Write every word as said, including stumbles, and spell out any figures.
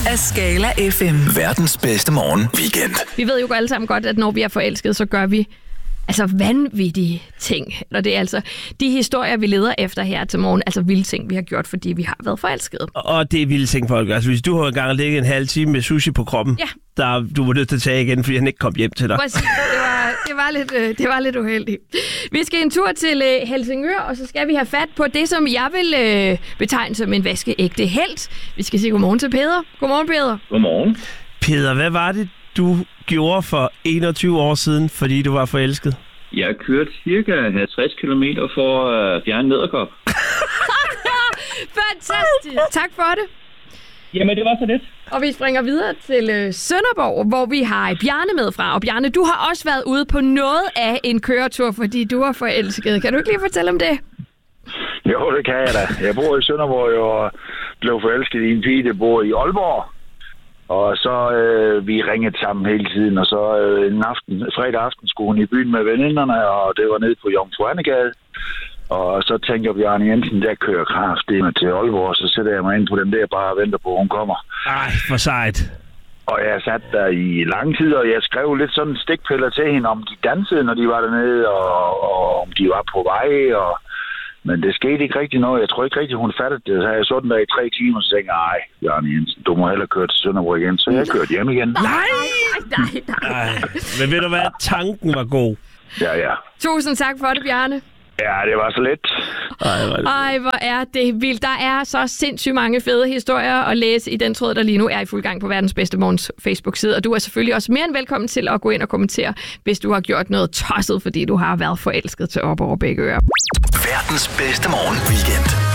af Skala F M. Verdens bedste morgen weekend. Vi ved jo alle sammen godt, at når vi er forelsket, så gør vi altså vanvittige ting. Og det er altså de historier, vi leder efter her til morgen, altså vilde ting, vi har gjort, fordi vi har været forelsket. Og det er vilde ting, folk. Altså, hvis du har engang ligget en halv time med sushi på kroppen, ja. der du var nødt til at tage igen, fordi han ikke kom hjem til dig. Præcis. Det var, det var, lidt, øh, det var lidt uheldigt. Vi skal en tur til øh, Helsingør, og så skal vi have fat på det, som jeg vil øh, betegne som en vaskeægte helt. Vi skal sige godmorgen til Peder. Godmorgen, Peder. Godmorgen. Peder, hvad var det, du gjorde for enogtyve år siden, fordi du var forelsket? Jeg kørte cirka halvtreds kilometer for at fjerne en nederkop. Fantastisk. Tak for det. Jamen, det var så lidt. Og vi springer videre til øh, Sønderborg, hvor vi har Bjarne med fra. Og Bjarne, du har også været ude på noget af en køretur, fordi du var forelsket. Kan du ikke lige fortælle om det? Jo, det kan jeg da. Jeg bor i Sønderborg og blev forelsket i en pige, der bor i Aalborg. Og så øh, vi ringede sammen hele tiden, og så øh, en aften, fredag aften skulle hun i byen med veninderne, og det var nede på Jomfru Annegade. Og så tænker Bjarne Jensen, der kører kraftedeme til Aalborg, så sætter jeg mig ind på dem der bare og venter på, at hun kommer. Ej, for sejt. Og jeg satte der i lang tid, og jeg skrev lidt sådan stikpiller til hende, om de dansede, når de var dernede, og, og om de var på vej, og... Men det skete ikke rigtig noget. Jeg tror ikke rigtig, hun fattede det. Så jeg så den der i tre timer, og så tænkte jeg, ej, Bjarne Jensen, du må hellere køre til Sønderborg igen. Så jeg kørte hjem igen. Nej, nej, nej. Ej, men ved du hvad? Tanken var god. Ja, ja. Tusind tak for det, Bjarne. Ja, det var så let. Ej, hvor er det Ej, hvor er det vildt. Der er så sindssygt mange fede historier at læse i den tråd, der lige nu er i fuld gang på Verdens Bedste Morgens Facebook-side. Og du er selvfølgelig også mere end velkommen til at gå ind og kommentere, hvis du har gjort noget tosset, fordi du har været forelsket til op over begge ører. Verdens bedste morgen weekend.